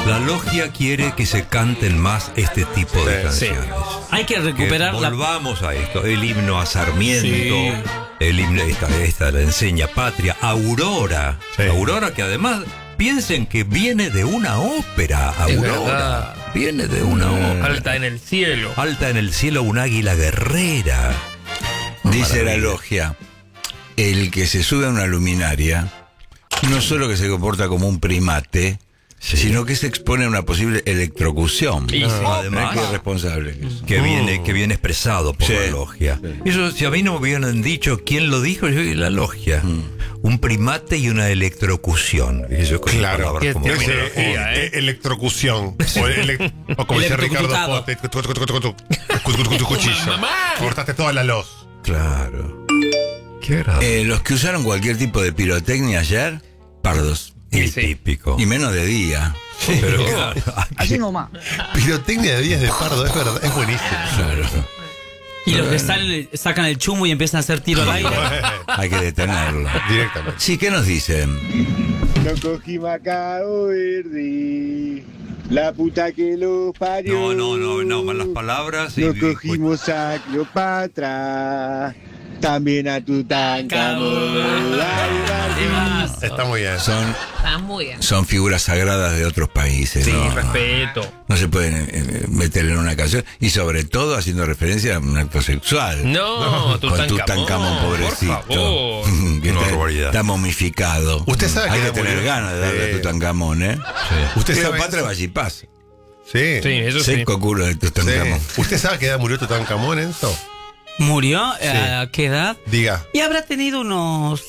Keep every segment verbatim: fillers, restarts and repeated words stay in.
La logia quiere que se canten más este tipo de Sí, canciones. sí. Hay que recuperar que la... volvamos a esto. El himno a Sarmiento. Sí. El himno, esta, esta la enseña Patria. Aurora. Sí. Aurora que además piensen que viene de una ópera. Es Aurora. verdad. Viene de una ópera. Alta en el cielo. Alta en el cielo un águila guerrera. Dice la Maravilla. logia, el que se sube a una luminaria, no solo que se comporta como un primate, Sí. sino que se expone a una posible electrocución. Y sí. Además, Qué irresponsable que es. que viene, que viene expresado por Sí. la logia. Eso, si a mí no me hubieran dicho quién lo dijo, yo la logia. Un primate y una electrocución. Eso con Claro. palabras Qué como- No dice, Tecnología, eh, ¿eh? electrocución. O, ele- o como dice Ricardo Electrocutado. Pote, tu, tu, tu, tu, tu, tu, tu, tu, tu cuchillo. Mamá. Cortaste toda la luz. Claro. Qué agradable. Eh, los que usaron cualquier tipo de pirotecnia ayer, pardos. El sí. típico. Y menos de día. Pero claro, Así nomás. Pirotecnia de días de pardo, es verdad, es buenísimo. Claro. Y los que salen, sacan el chumbo y empiezan a hacer tiro al aire. Hay que detenerlo. Directamente. Sí, ¿qué nos dicen? Nos cogimos a Cabo Verde, la puta que lo parió. no, no, no, no, malas palabras. y- Nos cogimos a Cleopatra, también a Tutankamón. Está muy bien. Son, Está muy bien. son figuras sagradas de otros países, Sí, ¿no? respeto. No se pueden eh, meter en una canción. Y sobre todo haciendo referencia a un acto sexual. No, Con Tutankamón, pobrecito. Por favor. Que Una está, barbaridad. está momificado. Usted sabe Hay que que tener murió- ganas de darle Sí. a Tutankamón, ¿eh? Usted sabe, Cleopatra Vallipaz. sí. Sí, eso sí. Seco culo de Tutankamón. Sí. ¿Usted sabe qué edad murió Tutankamón, Enzo? ¿Murió? ¿A qué edad? Diga. Y habrá tenido unos...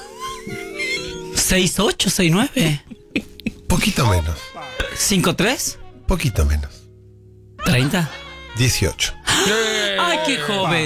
seis ocho, seis nueve, Poquito menos. cinco tres, Poquito menos. treinta. dieciocho. ¡Ay, qué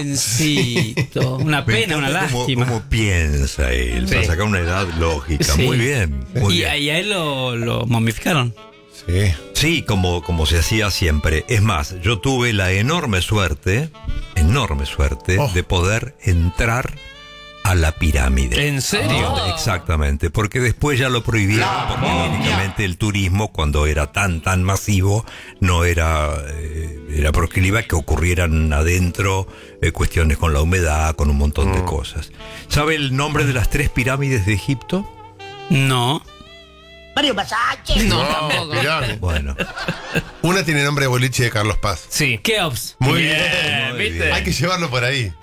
jovencito! Una Me pena, una encanta cómo- lástima. cómo piensa él, Sí. para sacar una edad lógica. Sí. Muy bien, muy Y, bien. a- y a él lo, lo momificaron. Sí. Sí, como, como se hacía siempre. Es más, yo tuve la enorme suerte, enorme suerte, Oh. de poder entrar a la pirámide. ¿En serio? Ah, exactamente, porque después ya lo prohibieron, porque lógicamente el turismo, cuando era tan, tan masivo, no era, eh, era proclive a que ocurrieran adentro eh, cuestiones con la humedad, con un montón de cosas. ¿Sabe el nombre de las tres pirámides de Egipto? No. Mario Pasache. No, No, tampoco. pirámide. Bueno, Una tiene nombre de boliche de Carlos Paz. Sí. Keops. Muy Bien, bien. ¿viste? bien. Hay que llevarlo por ahí.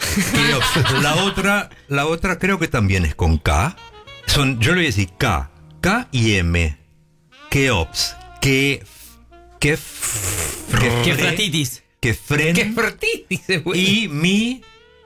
la otra, la otra creo que también es con K. Son, yo le voy a decir K, K y M. Keops, que, que, que, ¿Qué fratitis? que fren ¡Qué fertitis, güey! y mi,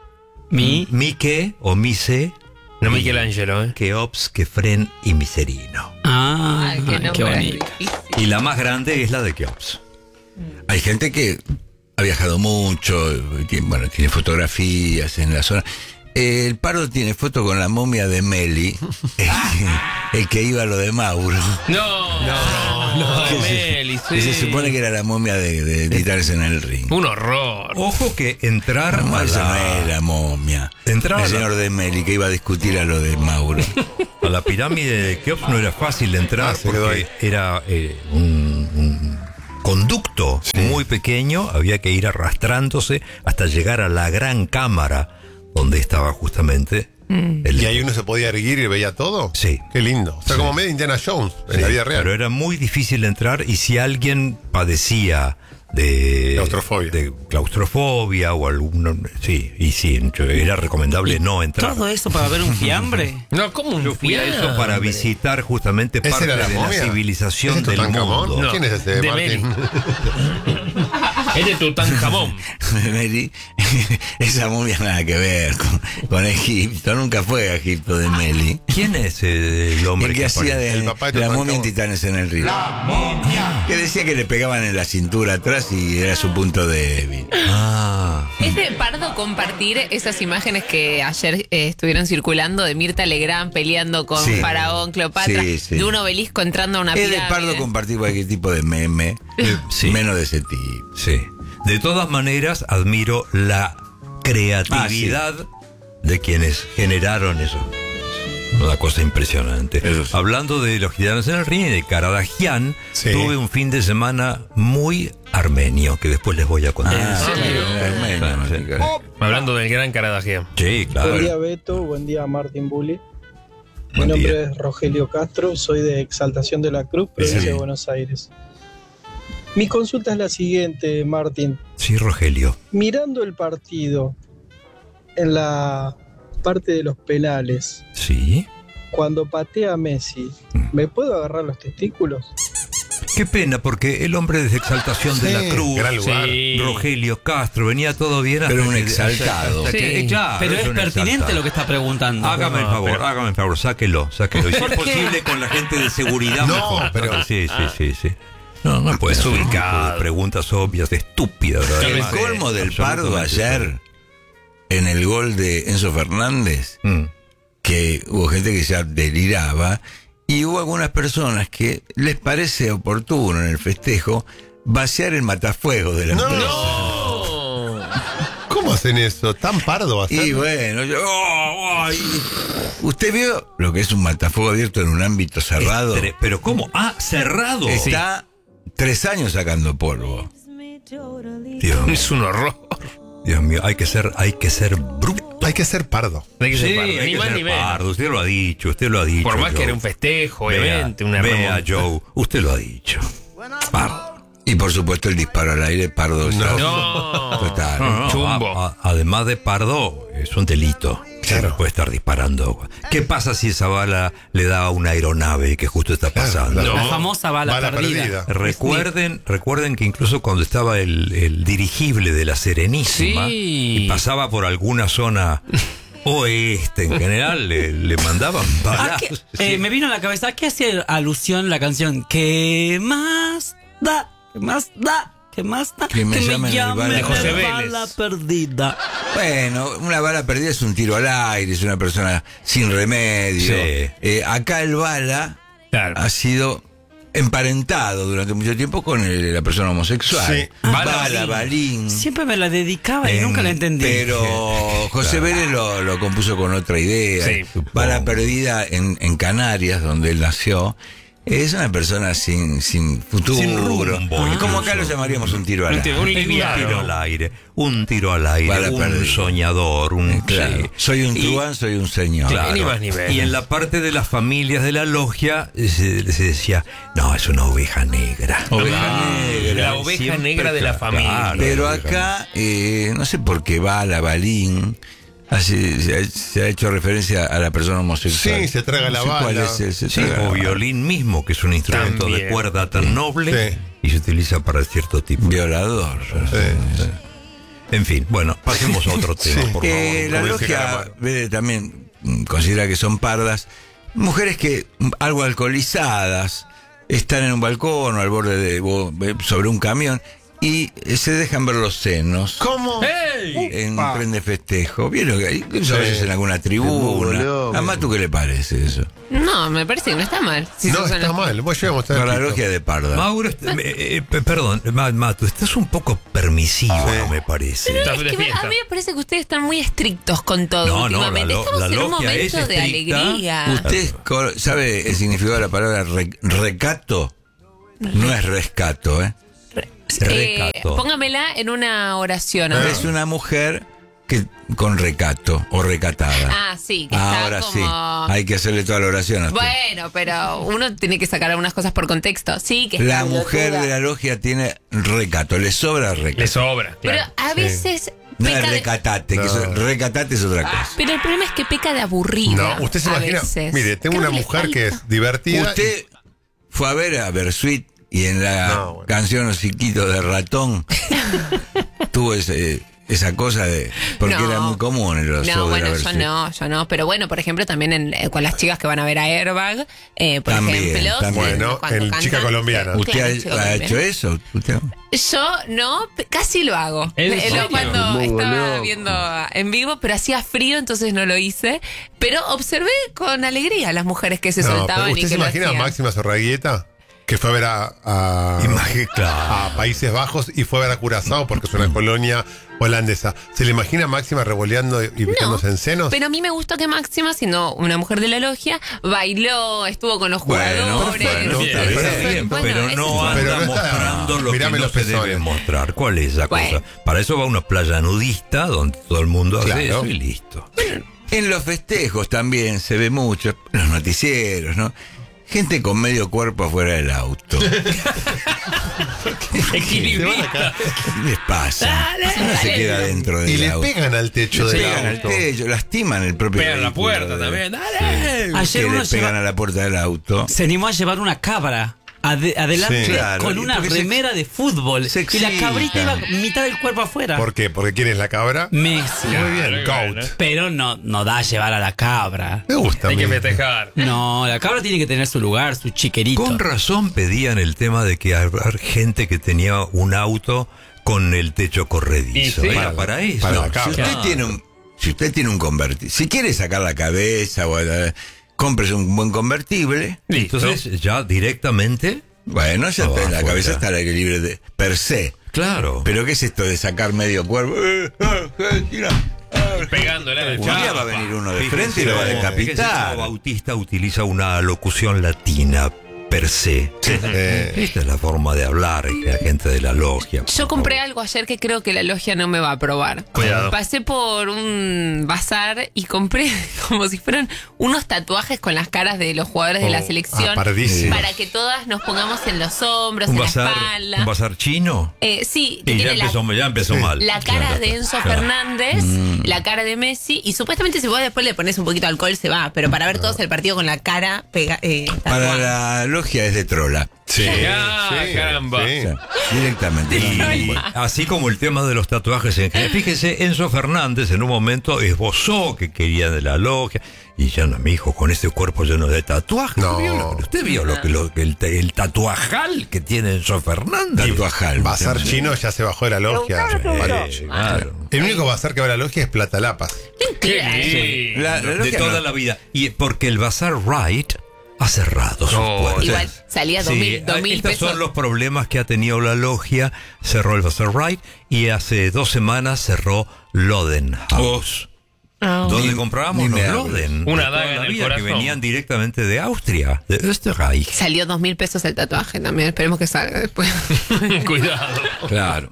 Mi. mi que o mi se. No Michelangelo, ¿eh? Keops, que fren y miserino. Ah, Ay, qué ay, qué nombre bonito. difícil. Y la más grande es la de Keops. Hay gente que ha viajado mucho, tiene, bueno, tiene fotografías en la zona. Eh, el Pardo tiene foto con la momia de Meli, el, que- el que iba a lo de Mauro. No, no, no. Que se- Meli, sí. que se supone que era la momia de, de Titanes en el ring. Un horror. Ojo que entrar No, a esa no la, era momia. Entrar a el la- señor de Meli que iba a discutir a lo de Mauro. a la pirámide de Keops no era fácil entrar Ah, se quedó porque ahí. era eh, un, un conducto muy pequeño, había que ir arrastrándose hasta llegar a la gran cámara donde estaba justamente el... Y ahí uno se podía erguir y veía todo. Sí. Qué lindo. O sea, Sí. como medio Indiana Jones en Sí, la vida real. Pero era muy difícil entrar y si alguien padecía de Claustrofobia. de claustrofobia o algún sí, y sí, era recomendable no entrar. Todo eso para ver un fiambre. No, ¿cómo un Yo fui a eso para visitar justamente ¿Ese parte era la de la momia? civilización ¿Ese es del Tutankamón? mundo. No. ¿Quién es ese? De Martín. Es de Tutankamón. Meli, esa momia nada que ver con, con Egipto. Nunca fue a Egipto de Meli. ¿Quién es el hombre El que hacía aparece? de El papá de la Tutankamón. momia en Titanes en el río. Que decía que le pegaban en la cintura atrás y era su punto débil. Ah, Es de Pardo compartir esas imágenes que ayer eh, estuvieron circulando de Mirta Legrand peleando con Sí. Faraón, Cleopatra, Sí, sí. de un obelisco entrando a una Es de pirámide. Pardo compartir cualquier tipo de meme, sí. menos de ese tipo. sí. De todas maneras, admiro la creatividad de quienes generaron eso. Una cosa impresionante. Eso sí. Hablando de los gitanos en el ring, de Karadagian, Sí. tuve un fin de semana muy armenio, que después les voy a contar. Ah, ¿En serio? sí, armenio, Sí. sí, claro. Hablando del gran Karadagian. Sí, claro. Buen día Beto, buen día Martín Bulli. Mi Buen nombre día. es Rogelio Castro, soy de Exaltación de la Cruz, provincia Sí. de Buenos Aires. Mi consulta es la siguiente, Martín. Sí, Rogelio. Mirando el partido en la parte de los penales, Sí. cuando patea Messi, ¿me puedo agarrar los testículos? Qué pena, porque el hombre de Exaltación de Sí, la Cruz, gran lugar. Sí. Rogelio Castro, venía todo bien. Pero hasta un que- exaltado. hasta que- Sí. claro, Pero es un pertinente exaltado. lo que está preguntando. Hágame el No, favor, pero- hágame el favor, sáquelo, sáquelo. Y si es ¿Por qué? posible con la gente de seguridad, No, mejor. pero- Sí, sí, sí, sí. No, no puede ser. Desubicado. Preguntas obvias, estúpidas. ¿verdad? El Además, colmo del Pardo absolutamente ayer, en el gol de Enzo Fernández, Mm. que hubo gente que ya deliraba, y hubo algunas personas que les parece oportuno en el festejo vaciar el matafuego de la No. empresa. ¡No! ¿Cómo hacen eso? ¿Tan pardo va a ser? Y bueno, yo, oh, oh, y- ¿usted vio lo que es un matafuego abierto en un ámbito cerrado? Tre- Pero ¿cómo? Ah, cerrado. Está tres años sacando polvo. Dios, Es un horror. Dios mío, hay que ser, hay que ser bruto. Hay que ser pardo. Hay que ser Sí, pardo, hay ni que más ser ni menos. pardo. Usted lo ha dicho, usted lo ha dicho. Por más que Joe. era un festejo, Vea, obviamente, una vea, remontada. Joe, usted lo ha dicho. Pardo. Y por supuesto el disparo al aire, Pardo. No. No. Total. No, no, Chumbo. a- a- además de pardo, es un delito. Claro. No puede estar disparando. ¿Qué pasa si esa bala le da a una aeronave que justo está pasando? Claro. La No. famosa bala, Bala perdida. perdida. Recuerden, recuerden que incluso cuando estaba el, el dirigible de la Serenísima Sí. y pasaba por alguna zona oeste en general, le, le mandaban ¿A balazos. qué- eh, me vino a la cabeza, ¿a qué hacía alusión la canción? ¿Qué más da? ¿Qué más da? ¿Qué más da? Que me llamen el bala- de José la Vélez. bala perdida. Bueno, una bala perdida es un tiro al aire, es una persona sin remedio. Sí. Eh, acá el bala Claro. ha sido emparentado durante mucho tiempo con el- la persona homosexual. Sí. Bala, Bala, balín. Siempre me la dedicaba y En- nunca la entendí. Pero José Vélez lo, lo compuso con otra idea. Sí, Bala perdida en, en Canarias, donde él nació. Es una persona sin, sin futuro. Sin rumbo, Y como acá incluso. lo llamaríamos un tiro al Un aire. tiro- un Un liviano. tiro al aire, un tiro al aire, Bala un perdida. soñador, un Claro. sí. Soy un Y- truán, soy un señor. Claro. Ni más ni menos. Y en la parte de las familias de la logia eh, se, se decía, no, es una oveja negra. Oveja Ah, negra. la oveja Siempre, negra de la claro, familia. Pero acá, eh, no sé por qué Bala, Balín, hace- se, ha, se ha hecho referencia a la persona homosexual. Sí, se traga la No sé cuál bala. es el- se Sí, traga la o bala. violín mismo, que es un instrumento También. de cuerda tan noble Sí. y se utiliza para cierto tipo. Violador. Sí. En fin, bueno, pasemos a otro tema, Sí. por favor. Eh, la como dice logia Calamaro. ve, también mm, considera que son pardas. Mujeres que, mm, algo alcoholizadas, están en un balcón o al borde de, o, eh, sobre un camión y eh, se dejan ver los senos. ¿Cómo? ¡Ey! En prende festejo. ¿Vieron? que incluso a Sí. veces en alguna tribuna. loco. ¿A Matu qué le parece eso? No, me parece que no está mal. Si No, sos está honesto. mal. Vos llegamos a Con la logia de parda. Mauro, este- me- eh, pe- perdón, Ma- Matu, estás un poco permisivo, Sí. no me parece. Estás Es de que me- fiesta. a mí me parece que ustedes están muy estrictos con todo No, no, últimamente. la lo- Estamos la en un logia es momento de estricta. alegría. ¿Usted co- sabe el significado de la palabra re- recato? No es rescato, ¿eh? Eh, Recato. póngamela en una oración. a ver. Es una mujer que con recato o recatada. Ah, sí, que está Ahora como... sí, hay que hacerle toda la oración a usted. Bueno, pero uno tiene que sacar algunas cosas por contexto. Sí, que La está mujer pelotuda. de la logia tiene recato, le sobra Le recato. sobra, Pero claro. a veces No es peca de... recatate, que eso- recatate es otra cosa. Pero el problema es que peca de aburrida. No, usted se a imagina. veces. Mire, tengo Creo una que le mujer que falta. es divertida. Usted fue a ver a Bersuit y en la No, bueno. canción Hociquito de Ratón tuvo ese- esa cosa de. Porque No. era muy común en los No, shows de la bueno, yo Bersuit. no, yo no. Pero bueno, por ejemplo, también en- eh, con las chicas que van a ver a Airbag, eh, por También, ejemplo. también. Bueno, cuando en cantan- Chica Colombiana. ¿Usted Claro, ha- Chica ha, Colombiana. hecho eso? ¿Usted? Yo no, p- casi lo hago. ¿En Eh, serio? lo- Cuando Muy estaba loco. viendo en vivo, pero hacía frío, entonces no lo hice. Pero observé con alegría a las mujeres que se No, soltaban pero y ¿usted que se lo imagina a hacían. Máxima Zorraguieta? que fue a ver a, a, Imagín- claro. a Países Bajos y fue a ver a Curazao porque es una colonia holandesa. ¿Se le imagina a Máxima revoleando y pitándose en senos? Pero a mí me gustó que Máxima, siendo una mujer de la logia, bailó, estuvo con los Bueno, jugadores. perfecto, Bien, está está bien. bien, Bueno, pero ese no es- anda Pero no está- mostrando lo Mirame que no los se pezones. debe mostrar. ¿Cuál es esa Bueno. cosa? Para eso va a una playa nudista donde todo el mundo hace Claro. eso y listo. En los festejos también se ve mucho, en los noticieros, ¿no? Gente con medio cuerpo afuera del auto. Equilibrista. ¿Qué les pasa? No se queda dentro del Y le auto. pegan al techo Le del pegan al auto. techo, lastiman el propio Pegan la vehículo, puerta de- también. ¡Dale! Ayer que uno le pegan lleva- a la puerta del auto. se animó a llevar una cabra ade- adelante Sí. Claro, con y una porque se- remera de fútbol. se Y la excita. cabrita iba mitad del cuerpo afuera. ¿Por qué? ¿Porque quién es la cabra? Messi. Muy bien, Muy Goat. bueno. Pero no, no da a llevar a la cabra. Me gusta. Hay a que mí. festejar. No, la cabra tiene que tener su lugar, su chiquerito. Con razón pedían el tema de que había gente que tenía un auto con el techo corredizo. Y sí. Era Para- para eso. para la Si cabra. usted Claro. tiene un, si usted tiene un convertible, si quiere sacar la cabeza o eh, cómprese un buen convertible. Listo. Entonces ya directamente, Bueno, ya está, la Afuera. cabeza está al aire libre de per se. claro. Pero ¿qué es esto de sacar medio cuerpo? Eh, eh, eh, tira. Eh, Pegándole al Un día chapa. va a venir uno de Fíjese, frente y lo va a fíjese cómo decapitar. Bautista utiliza una locución latina per se. Eh, Esta es la forma de hablar de la gente de la logia. Yo compré algo ayer que creo que la logia no me va a aprobar. Cuidado. Pasé por un bazar y compré como si fueran unos tatuajes con las caras de los jugadores de la Oh, selección ah, pardísimo. para que todas nos pongamos en los hombros, ¿Un en bazar, la espalda. un bazar chino? Eh, sí, que Y ya tiene la, empezó, ya empezó mal. la cara Claro. de Enzo Claro. Fernández, la cara de Messi, y supuestamente si vos después le pones un poquito de alcohol se va, pero para ver todos el partido con la cara pega, eh, Para tatuada. la logia es de trola. sí, Ah, sí, caramba. O sí. sea, directamente. Y así como el tema de los tatuajes en general. Fíjese, Enzo Fernández en un momento esbozó que quería de la logia. Y ya no, mi hijo, con este cuerpo lleno de tatuajes. No. ¿Vio lo que- ¿Usted vio lo que, lo que el, el tatuajal que tiene Enzo Fernández? Tatuajal. Bazar chino ya se bajó de la logia. Vale. Sí, claro. El único bazar que va a la logia es Platalapas. Qué Mentira. lindo. La- la De logia toda no- la vida. Y porque el Bazar Wright ha cerrado sus No, puertas. Igual salía dos mil, dos mil estos pesos. son los problemas que ha tenido la logia. Cerró el Bazar Wright y hace dos semanas cerró Loden House. Ah, Donde Ni- comprábamos ni los me hables. Loden. Una de toda daga en la el vida, que corazón. venían directamente de Austria, de Österreich. Salió dos mil pesos el tatuaje también. Esperemos que salga después. Cuidado. Claro.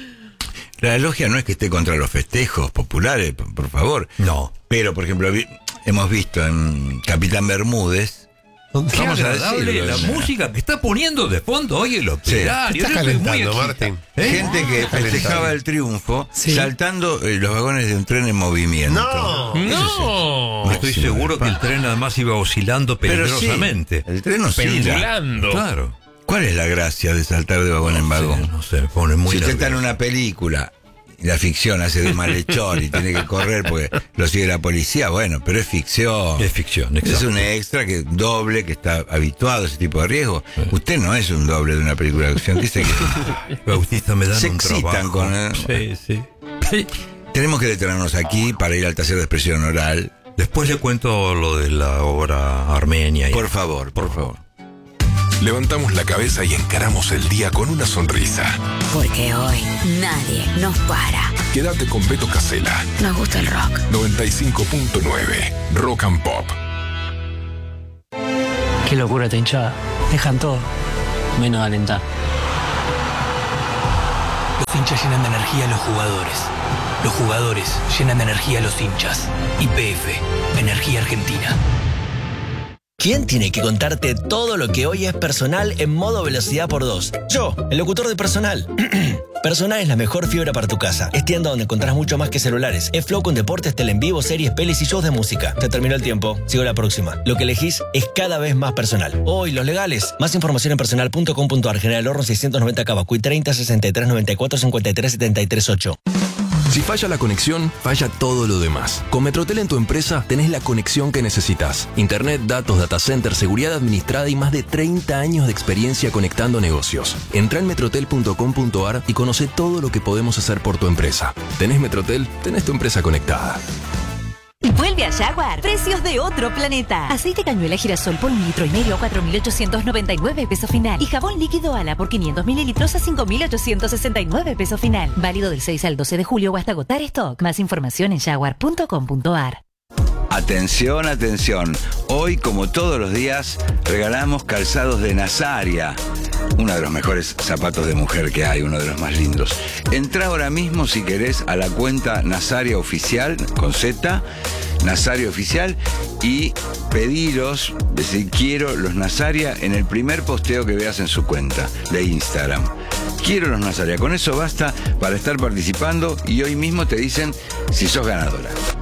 La logia no es que esté contra los festejos populares, por, por favor. No. Pero, por ejemplo, vi- hemos visto en Capitán Bermúdez. Qué Vamos a agradable decirlo, la ¿no? música que está poniendo de fondo hoy el operario. Estás Yo estoy muy calentando, excitado. Martín. ¿Eh? Gente que Calentado. festejaba el triunfo Sí. saltando eh, los vagones de un tren en movimiento. No. No. Estoy Sí, seguro que pa. el tren además iba oscilando Pero sí, peligrosamente. el tren oscila. Pendulando. Claro. ¿Cuál es la gracia de saltar de vagón en vagón? Sí, no sé, me pone muy Si usted está en nervioso. una película y la ficción hace de malhechor y tiene que correr porque lo sigue la policía, bueno, pero es ficción. Es ficción, Es exacto. un extra que doble, que está habituado a ese tipo de riesgo. Usted no es un doble de una película de acción. Dice que Bautista me dan se un excitan trabajo. con el- Sí, sí. tenemos que detenernos aquí para ir al taller de expresión oral. Después le cuento lo de la obra armenia. y- Por favor, por favor. Levantamos la cabeza y encaramos el día con una sonrisa. Porque hoy nadie nos para. Quédate con Beto Casella, Nos gusta el rock. noventa y cinco punto nueve, Rock and Pop. Qué locura esta hinchada. Dejan todo, menos de alentar. Los hinchas llenan de energía a los jugadores. Los jugadores llenan de energía a los hinchas. Y P F, Energía Argentina. ¿Quién tiene que contarte todo lo que hoy es Personal en modo velocidad por dos? Yo, el locutor de Personal. Personal es la mejor fibra para tu casa. Es tienda donde encontrás mucho más que celulares. Es flow con deportes, tele en vivo, series, pelis y shows de música. Se terminó el tiempo. Sigo la próxima. Lo que elegís es cada vez más Personal. Hoy, los legales. Más información en personal punto com punto ar. General Horno seiscientos noventa Cabacuy treinta sesenta y tres noventa y cuatro cincuenta y tres setenta y tres ocho. Si falla la conexión, falla todo lo demás. Con Metrotel en tu empresa tenés la conexión que necesitas. Internet, datos, data center, seguridad administrada y más de treinta años de experiencia conectando negocios. Entrá en metrotel punto com punto ar y conoce todo lo que podemos hacer por tu empresa. ¿Tenés Metrotel? Tenés tu empresa conectada. Vuelve a Jaguar. Precios de otro planeta. Aceite cañuela girasol por un litro y medio a cuatro mil ochocientos noventa y nueve pesos final. Y jabón líquido Ala por quinientos mililitros a cinco mil ochocientos sesenta y nueve pesos final. Válido del seis al doce de julio o hasta agotar stock. Más información en jaguar punto com punto a r. Atención, atención. Hoy, como todos los días, regalamos calzados de Nazaria. Uno de los mejores zapatos de mujer que hay, uno de los más lindos. Entrá ahora mismo, si querés, a la cuenta Nazaria Oficial, con Z, Nazaria Oficial, y pediros, decir, quiero los Nazaria en el primer posteo que veas en su cuenta de Instagram. Quiero los Nazaria. Con eso basta para estar participando y hoy mismo te dicen si sos ganadora.